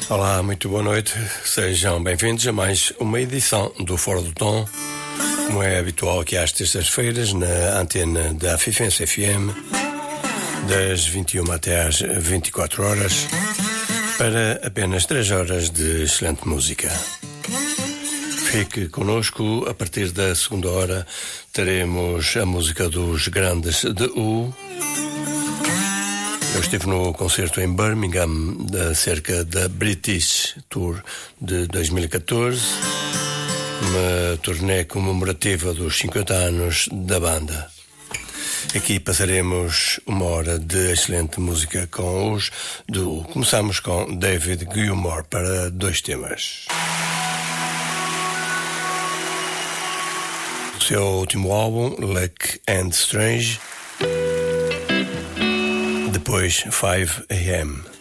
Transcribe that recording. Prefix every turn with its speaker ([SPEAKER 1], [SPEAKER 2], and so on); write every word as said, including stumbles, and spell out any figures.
[SPEAKER 1] Olá, muito boa noite. Sejam bem-vindos a mais uma edição do Fora do Tom, como é habitual aqui às terças-feiras na antena da Fifense F M, das vinte e uma até às vinte e quatro horas, para apenas três horas de excelente música. Fique connosco, a partir da segunda hora teremos a música dos grandes de U. Eu estive no concerto em Birmingham acerca da British Tour de dois mil e catorze, uma turnê comemorativa dos cinquenta anos da banda. Aqui passaremos uma hora de excelente música com os do. Começamos com David Gilmour para dois temas. O seu último álbum, Luck and Strange. Depois, five a m